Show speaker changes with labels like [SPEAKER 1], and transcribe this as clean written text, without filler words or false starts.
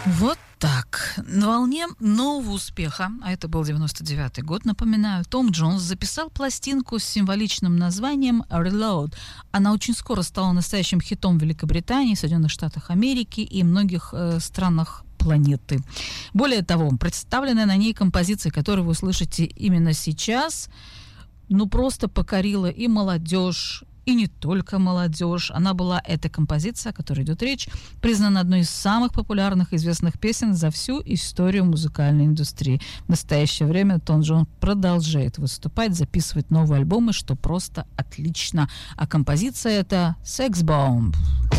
[SPEAKER 1] Вот так. На волне нового успеха, а это был 99-й год, напоминаю, Том Джонс записал пластинку с символичным названием «Reload». Она очень скоро стала настоящим хитом в Великобритании, Соединенных Штатах Америки и многих странах планеты. Более того, представленная на ней композиция, которую вы услышите именно сейчас, просто покорила и молодежь, и не только молодежь. Эта композиция, о которой идет речь, признана одной из самых популярных и известных песен за всю историю музыкальной индустрии. В настоящее время Том Джонс продолжает выступать, записывать новые альбомы, что просто отлично. А композиция это «Sex Bomb».